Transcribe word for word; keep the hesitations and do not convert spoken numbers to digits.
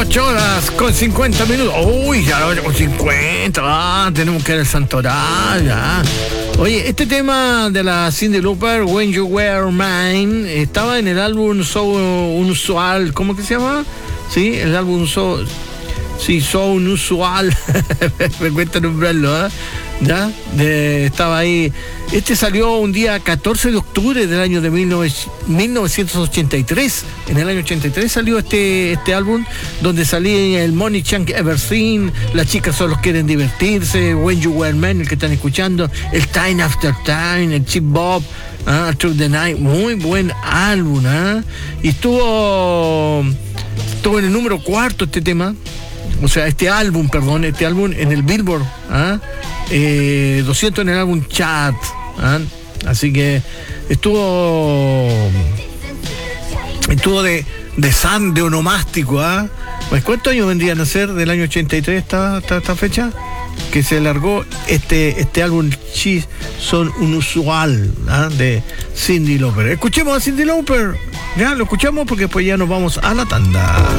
ocho horas con cincuenta minutos. Uy, ya las ocho con cincuenta. Ah, tenemos que ir al Santoral, ya. Oye, este tema de la Cyndi Lauper, When You Were Mine, estaba en el álbum So Unusual. ¿Cómo que se llama? Sí, el álbum So... Sí, So Unusual. Me cuesta nombrarlo, ¿eh? ¿Ya? De, estaba ahí. Este salió un día catorce de octubre del año de mil novecientos ochenta y tres. En el año ochenta y tres salió este, este álbum, donde salía el Money Chunk Everything, Las chicas solo quieren divertirse, When You Were Man, el que están escuchando, el Time After Time, el Chip Bob, ¿eh? Through the Night. Muy buen álbum, ¿eh? Y estuvo, estuvo en el número cuarto este tema. O sea, este álbum, perdón, este álbum en el Billboard, ¿ah? eh, doscientos en el álbum Chat, ¿ah? Así que estuvo estuvo de de san, de onomástico, ¿ah? Pues ¿cuántos años vendrían a ser del año ochenta y tres esta, esta, esta fecha? Que se largó este este álbum She Son Unusual, ¿ah? De Cyndi Lauper. Escuchemos a Cyndi Lauper, ya lo escuchamos porque pues ya nos vamos a la tanda.